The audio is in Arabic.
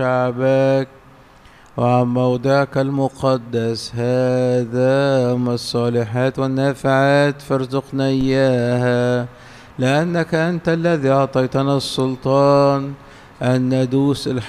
شعبك وعن موضعك المقدس هذا أما الصالحات والنافعات فارزقنا إياها، لأنك أنت الذي أعطيتنا السلطان أن ندوس